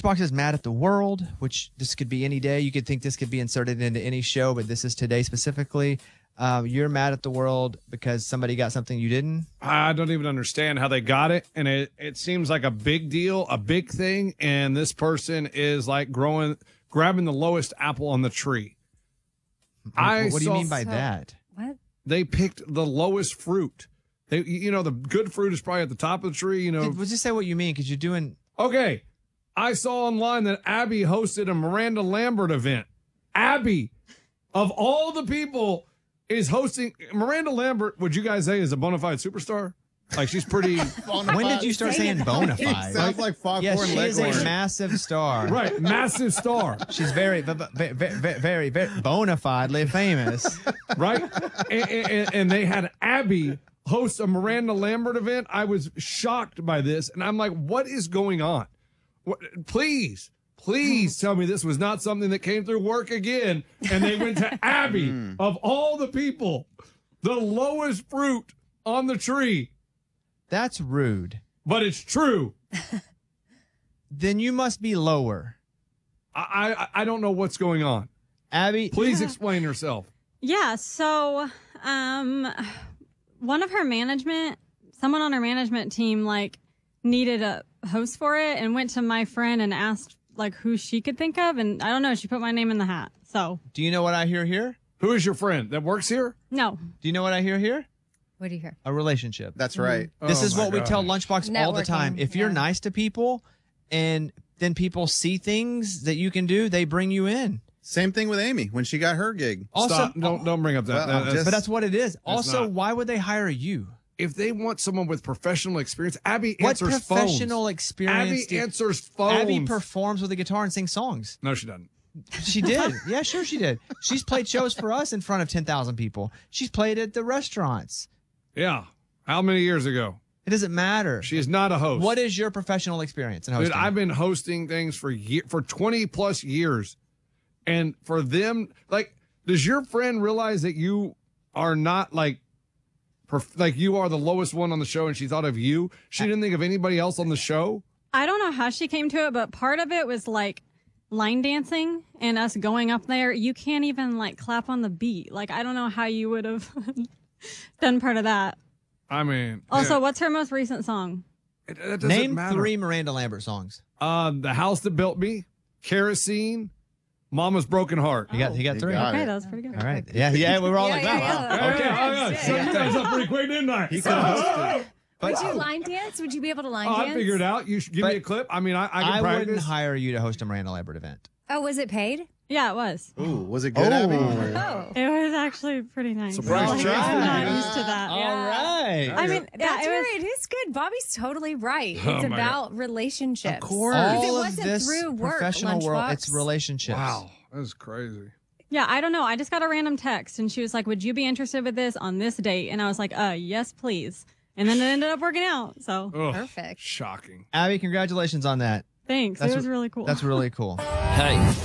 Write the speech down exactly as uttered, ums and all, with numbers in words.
Lunchbox is mad at the world, which this could be any day. You could think this could be inserted into any show, but this is today specifically. Um, you're mad at the world because somebody got something you didn't? I don't even understand how they got it. And it, it seems like a big deal, a big thing. And this person is like growing, grabbing the lowest apple on the tree. What, I what do you saw- mean by So- that? What? They picked the lowest fruit. They, you know, the good fruit is probably at the top of the tree, you know. Well, just say what you mean because you're doing. Okay. I saw online that Abby hosted a Miranda Lambert event. Abby, of all the people, is hosting. Miranda Lambert, would you guys say, is a bona fide superstar? Like, she's pretty. When did you start saying bona fide? Sounds like Foghorn Yes, she is a Leghorn. massive star. Right. Massive star. She's very, very, very, very, very bona fidely famous. Right. And, and, and they had Abby host a Miranda Lambert event. I was shocked by this. And I'm like, what is going on? What, please, please tell me this was not something that came through work again. And they went to Abby, of all the people, the lowest fruit on the tree. That's rude. But it's true. Then you must be lower. I, I, I don't know what's going on. Abby, Please explain yourself. Yeah, so um one of her management, someone on her management team like needed a host for it and went to my friend and asked like who she could think of, and I don't know, she put my name in the hat. So, do you know what I hear here? Who is your friend that works here? no. Do you know what I hear here? What do you hear? A relationship. That's right. This Oh is my what we tell gosh. Lunchbox all the time. Networking, If you're yeah. nice to people and then people see things that you can do, they bring you in. Same thing with Amy when she got her gig. Also, Stop. Don't, don't bring up that. Well, that- I'm that's- just- but that's what it is. Also, not. why would they hire you? if they want someone with professional experience, Abby What answers professional phones. experience? Abby did- answers phones. Abby performs with a guitar and sings songs. No, she doesn't. She did. Yeah, sure she did. She's played shows for us in front of ten thousand people. She's played at the restaurants. Yeah. How many years ago? It doesn't matter. She is not a host. What is your professional experience in hosting? Dude, I've been hosting things for year, for twenty plus years. And for them, like, does your friend realize that you are not like, perf- like you are the lowest one on the show and she thought of you? She didn't think of anybody else on the show? I don't know how she came to it, but part of it was like line dancing and us going up there. You can't even like clap on the beat. Like, I don't know how you would have done part of that. I mean, Also, yeah, what's her most recent song? it, it doesn't Name matter. three Miranda Lambert songs. Uh, The House That Built Me, Kerosene, Mama's Broken Heart. You got, you got You three. got Okay, it. that was pretty good. All right. Yeah, yeah. We were all Yeah, like, yeah, wow. yeah. Okay, oh, yeah. So you guys up pretty quick, didn't I? He could have hosted. Would you line dance? Would you be able to line Oh, dance? I figured out. You should give But me a clip. I mean, I, I can I practice. wouldn't hire you to host a Miranda Lambert event. Oh, was it paid? Yeah, it was. Ooh, was it good, Abby? Oh. It was actually pretty nice. Surprise Like, check. I'm not used to that. All right. I mean, yeah, That's it was. right. It is good. Bobby's totally right. Oh, It's my about relationships. Of course. Because it all of wasn't this through work, professional world, Lunchbox. it's relationships. Wow, that is crazy. Yeah, I don't know. I just got a random text and she was like, would you be interested with this on this date? And I was like, uh, yes, please. And then it ended up working out. So Ugh, Perfect. Shocking. Abby, congratulations on that. thanks. That's it was re- really cool. That's really cool. Hey,